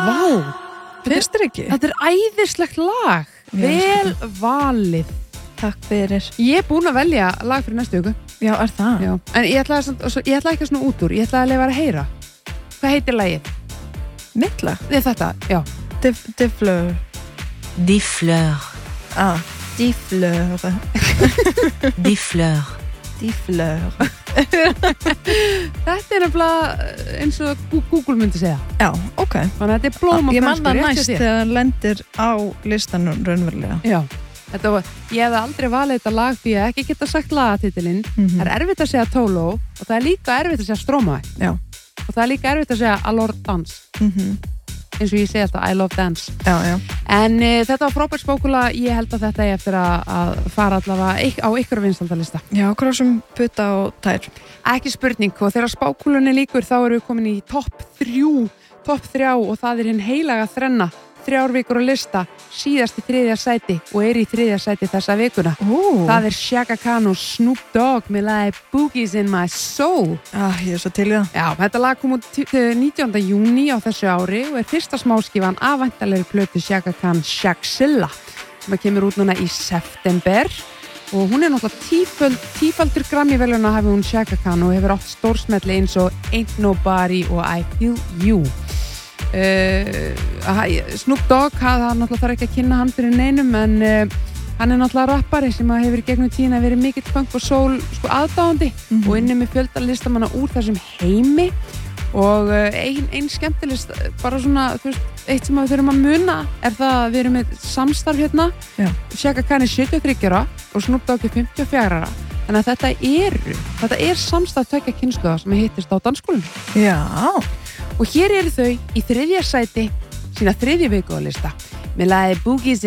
Vá, finnst þér ekki? Þetta æðislegt lag. Vel valið. Takk fyrir. Ég búin að velja lag fyrir næstu viku. Já, það? Já. En ég ætla ekki svona út úr. Ég ætla að leifa að heyra. Hvað heitir lagið? Mitt lag? Þetta, já. De Fleur. Des fleurs. De Fleur. Des fleurs. De Fleur. Þetta nefnilega eins og Google myndi segja. Já, ok. Þannig að þetta blóm á fransku. Ég man það rétt hjá næst þér. þegar hann lendir á listanum raunverulega. Já. Ég hefði aldrei valið þetta lag því að ekki geta sagt lagatitilinn. Það er erfitt að segja Tolo og það er líka erfitt að segja Stromae. Já. Og það er líka erfitt að segja Allure Dance. Eins og ég segi alltaf I love dance. Já. En þetta var frábært spákula. Ég held að þetta er eftir að fara allavega á ykkur vinsaldalista. Já, krossum puta og tær. Ekki spurning, og þegar spákulunni líkur þá erum við komin í topp 3 og það er hinn heilaga þrenna. 3 vikur á lista, síðast í 3. sæti og er í 3. sæti þessa vikuna. Það er Chaka Khan og Snoop Dogg með lagið Boogies in My Soul. Ég er svo til í það. Já, þetta lag kom út 19. júní á þessu ári og er fyrsta smáskífan af væntanlegri plötu Chaka Khan Shakzilla sem kemur út núna í september og hún er náttúrulega tífaldur Grammy-verðlauna hafi hún Chaka Khan og hefur átt stórsmelli eins og Ain't Nobody og I Feel You. Snoop Dogg, það náttúrulega þarf ekki að kynna hann fyrir neinum en hann er náttúrulega rappari sem hefur í gegnum tíðina verið mikill funk og soul aðdáandi og inni með fjölda listamanna úr þessum heimi og ein skemmtilist bara svona, þú veist, eitt sem við þurfum að muna er það að við erum með samstarf hérna. Chaka Khan er 73 ára og Snoop Dogg er 54 ára þannig að þetta er samstarf tveggja kynslóða sem hittist á dansskólinu. Já. Og hér eru þau í 3. sæti sína 3. viku á lista með lagið Boogies